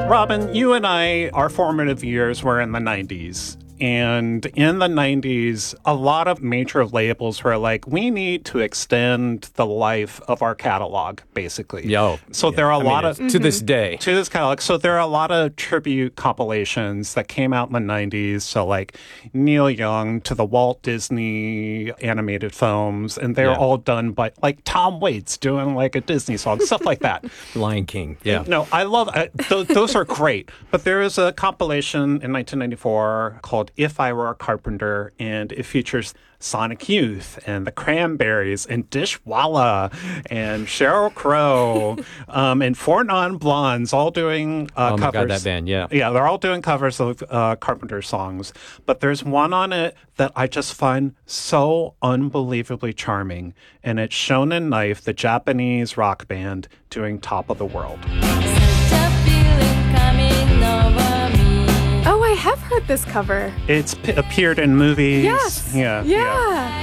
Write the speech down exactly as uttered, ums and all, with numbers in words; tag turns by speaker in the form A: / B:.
A: Robin, you and I, our formative years were in the nineties. And in the nineties, a lot of major labels were like, we need to extend the life of our catalog, basically.
B: Yo.
A: So
B: yeah.
A: there are a
B: I
A: lot
B: mean,
A: of...
B: To this day.
A: To this catalog. So there are a lot of tribute compilations that came out in the nineties. So like Neil Young to the Walt Disney animated films. And they're
B: Yeah.
A: all done by like Tom Waits doing like a Disney song, stuff like that.
B: Lion King. Yeah.
A: No, I love uh, th- those are great. But there is a compilation in nineteen ninety-four called If I Were a Carpenter, and it features Sonic Youth and the Cranberries and Dishwalla and Sheryl Crow um, and Four Non-Blondes all doing uh,
B: Oh my
A: covers.
B: God, that band, yeah.
A: Yeah, they're all doing covers of uh, Carpenter songs. But there's one on it that I just find so unbelievably charming, and it's Shonen Knife, the Japanese rock band, doing Top of the World.
C: Oh, I have heard this cover.
A: It's p- appeared in movies.
C: Yes.
A: Yeah.
C: Yeah.